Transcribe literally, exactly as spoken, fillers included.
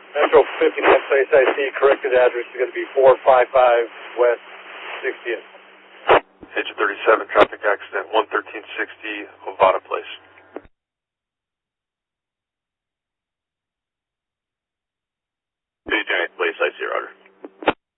Metro fifty-nine Place I C, corrected address is going to be four five five West sixtieth. Agent thirty-seven, traffic accident one.